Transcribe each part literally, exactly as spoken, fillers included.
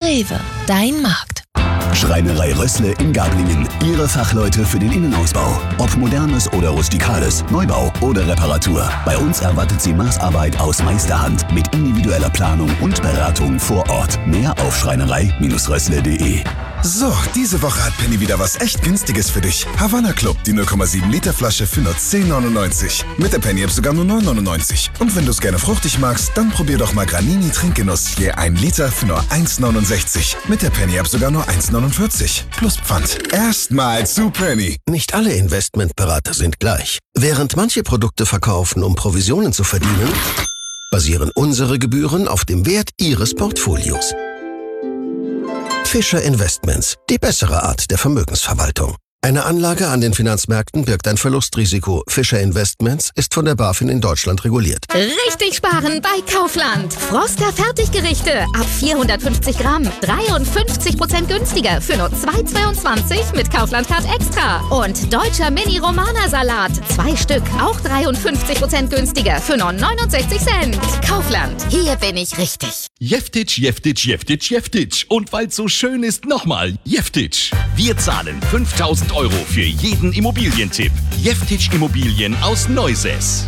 Rewe, dein Markt. Schreinerei Rössle in Gablingen. Ihre Fachleute für den Innenausbau. Ob modernes oder rustikales, Neubau oder Reparatur. Bei uns erwartet Sie Maßarbeit aus Meisterhand mit individueller Planung und Beratung vor Ort. Mehr auf schreinerei Rössle punkt de. So, diese Woche hat Penny wieder was echt Günstiges für dich. Havanna Club, die null Komma sieben Liter Flasche für nur zehn neunundneunzig. Mit der Penny App sogar nur neun neunundneunzig. Und wenn du es gerne fruchtig magst, dann probier doch mal Granini Trinkgenuss. Je ein Liter für nur eins neunundsechzig. Mit der Penny App sogar nur eins neunundvierzig. Plus Pfand. Erstmal zu Penny. Nicht alle Investmentberater sind gleich. Während manche Produkte verkaufen, um Provisionen zu verdienen, basieren unsere Gebühren auf dem Wert Ihres Portfolios. Fischer Investments, die bessere Art der Vermögensverwaltung. Eine Anlage an den Finanzmärkten birgt ein Verlustrisiko. Fischer Investments ist von der BaFin in Deutschland reguliert. Richtig sparen bei Kaufland. Froster Fertiggerichte ab vierhundertfünfzig Gramm. dreiundfünfzig Prozent günstiger für nur zwei Euro zweiundzwanzig mit Kaufland Card Extra. Und deutscher Mini-Romana-Salat. Zwei Stück, auch dreiundfünfzig Prozent günstiger für nur neunundsechzig Cent. Kaufland, hier bin ich richtig. Jeftitsch, Jeftitsch, Jeftitsch, Jeftitsch. Und weil es so schön ist, nochmal Jeftitsch. Wir zahlen fünftausend Euro für jeden Immobilientipp. Jeftitsch Immobilien aus Neusäß.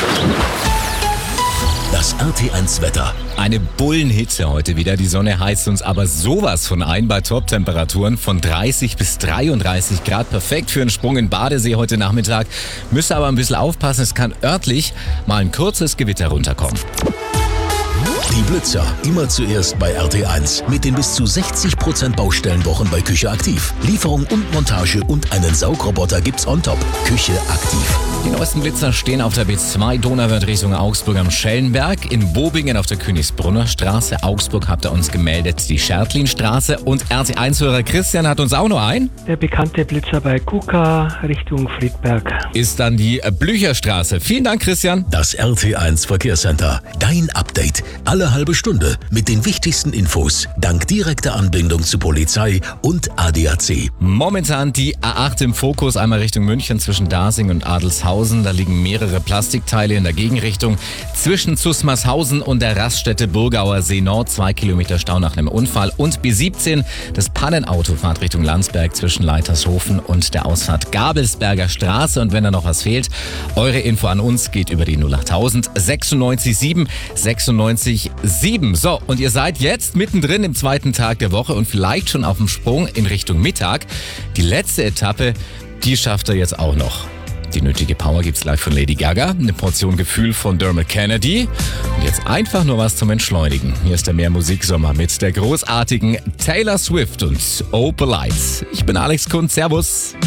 Das R T eins Wetter. Eine Bullenhitze heute wieder. Die Sonne heizt uns aber sowas von ein bei Top-Temperaturen von dreißig bis dreiunddreißig Grad. Perfekt für einen Sprung in Badesee heute Nachmittag. Müsst aber ein bisschen aufpassen, es kann örtlich mal ein kurzes Gewitter runterkommen. Die Blitzer, immer zuerst bei R T eins. Mit den bis zu sechzig Prozent Baustellenwochen bei Küche aktiv. Lieferung und Montage und einen Saugroboter gibt's on top. Küche aktiv. Die neuesten Blitzer stehen auf der B zwei Donauwörth Richtung Augsburg am Schellenberg. In Bobingen auf der Königsbrunner Straße. Augsburg habt ihr uns gemeldet, die Schertlinstraße. Und R T eins-Hörer Christian hat uns auch noch ein. Der bekannte Blitzer bei Kuka Richtung Friedberg. Ist dann die Blücherstraße. Vielen Dank, Christian. Das R T eins Verkehrscenter. Dein Update. Alle halbe Stunde mit den wichtigsten Infos. Dank direkter Anbindung zu Polizei und A D A C. Momentan die A acht im Fokus. Einmal Richtung München zwischen Dasing und Adelshausen. Da liegen mehrere Plastikteile in der Gegenrichtung. Zwischen Zusmarshausen und der Raststätte Burgauer See Nord. Zwei Kilometer Stau nach einem Unfall. Und B siebzehn, das Pannenauto fahrt Richtung Landsberg zwischen Leitershofen und der Ausfahrt Gabelsberger Straße. Und wenn da noch was fehlt, eure Info an uns geht über die null achttausend sechsundneunzig sieben sechsundneunzig sieben. So, und ihr seid jetzt mittendrin im zweiten Tag der Woche und vielleicht schon auf dem Sprung in Richtung Mittag. Die letzte Etappe, die schafft ihr jetzt auch noch. Die nötige Power gibt's gleich von Lady Gaga, eine Portion Gefühl von Dermot Kennedy und jetzt einfach nur was zum Entschleunigen. Hier ist der Mehrmusiksommer mit der großartigen Taylor Swift und Opal Lights. Ich bin Alex Kunz, servus.